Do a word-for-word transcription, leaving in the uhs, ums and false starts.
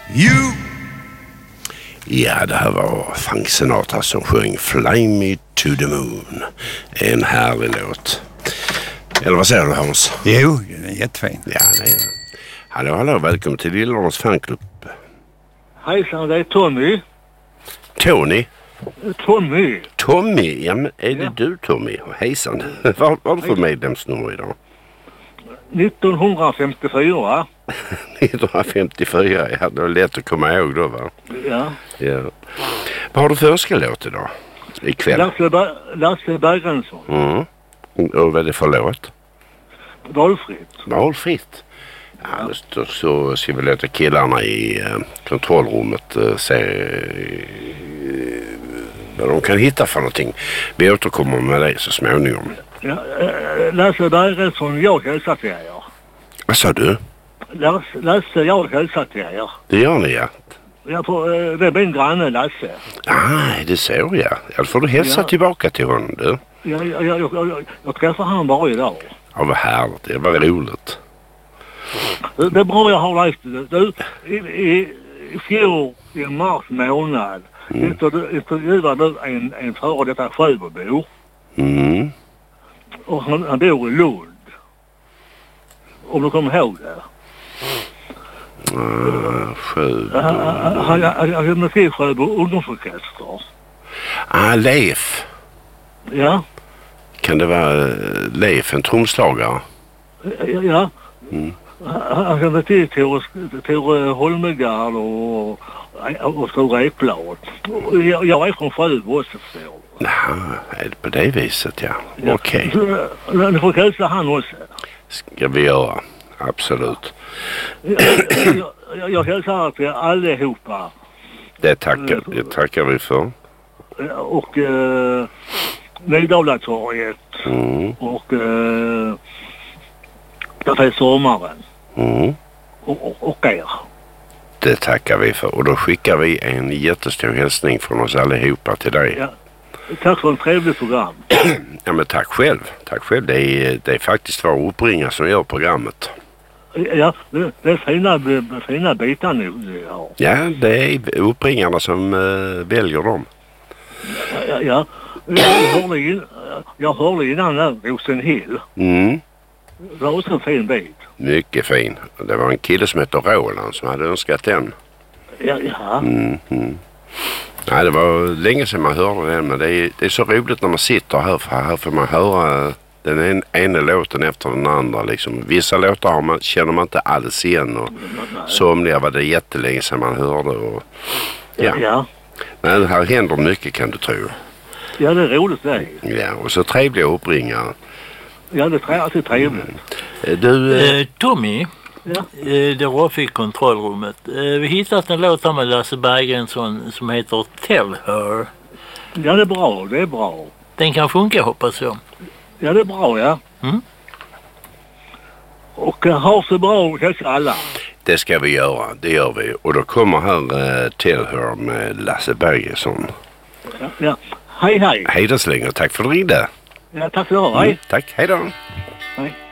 You. Ja, det här var Frank Sinatra som sjöng Fly Me to the Moon. En härlig låt. Eller vad säger du, Hans? Jo, den är jättefin. Ja, det är den. Hallå, hallå, välkommen till Lillornas fanklubb. Hejsan, det är Tommy. Tony? Tommy. Tommy? Ja, men är det Ja. du, Tommy? Hejsan. Vad vad har du för medlemsnummer idag? nittonhundrafemtiofyra. nittonhundrafemtiofyra, ja, det var lätt att komma ihåg då, va? Ja. Ja. Vad har du för önskelåt idag? Ikväll? Lasse, Ber- Lasse Bergensson. Mm. Och vad är det för låt? Valfritt. Valfritt. Ja, då så ska vi låta killarna i eh, kontrollrummet eh, se eh, vad de kan hitta för någonting. Vi återkommer med det så småningom. Ja, äh, Lasse Bergensson, jag hälsar till er. Vad sa du? Lasse, Lasse jag hälsar till er. Det gör ni, ja. Jag får, äh, det är min granne Lasse. Ah, det så, ja. Ja, då får du hälsa Ja. tillbaka till honom, du. Jag, jag, jag, jag, jag träffar han varje dag. Ja, vad härligt. Det var roligt. Det, det är bra jag har läst det. Du, i, i, i fjol i mars månad Mm. intervjuade du en, en före detta Sjöbobo. Mm. Och han, han bor i Lund. Om du kommer ihåg det. Ah, sju. Han han- han- han hade med Sjöbo ungdomsorkester. Ah, Leif. Ja. Kan det vara eh, Leif, en tromslagare? Ja. ja. Mm. Han han hade till Tore, Tore Holmegard och, och Stora Ekblad. Och Jag, jag är från Sjöbo också, förstår du. Jaha, är det på det viset, ja. Ja. Okej. Så, Ni får hälsa han också. Ska vi göra. Absolut. Jag, jag, jag, jag hälsar till allihopa. Det tackar, det tackar vi för. Och eh, Nydalatorget Mm. och eh, Café Sommaren Mm. och, och, och er. Det tackar vi för. Och då skickar vi en jättestor hälsning från oss allihopa till dig. Ja. Tack för en trevlig program. Ja, men tack själv. Tack själv. Det är, det är faktiskt vår uppringare som gör programmet. Ja, det, det är fina, fina bitar ni ni har. Ja, det är uppringarna som uh, väljer dem. Ja, ja. Jag hörde, in, jag hörde innan där Rosenhill. Mm. Det var också en fin bit. Mycket fin. Det var en kille som heter Roland som hade önskat den. Ja, ja. Mm, mm. Nej, det var länge sedan man hörde den, men det är, det är så roligt när man sitter här, för här får man höra den en, ena låten efter den andra. Liksom. Vissa låtar har man, känner man inte alls igen och somliga var det jättelänge sedan man hörde. Och, ja. Ja. Men här händer mycket, kan du tro. Ja, det är roligt det. Ja, och så trevliga uppringare. Ja, det är alltid trevligt. Du... Eh, Eh, Tommy, Ja. eh, det var i kontrollrummet. Eh, vi hittat en låt här med Lasse Bergensson som heter Tell Her. Ja, det är bra. Det är bra. Den kan funka, hoppas jag. Ja, det är bra, ja. Mm. Och uh, ha så bra hälsa alla. det ska vi göra, det gör vi. Och då kommer här eh, Tell Her med Lasse Bergensson. Ja, ja. Hej, hej. Hej då så länge, tack för att du ringde. Ja, tack för det. Hej. Mm, tack, hej då. Hej.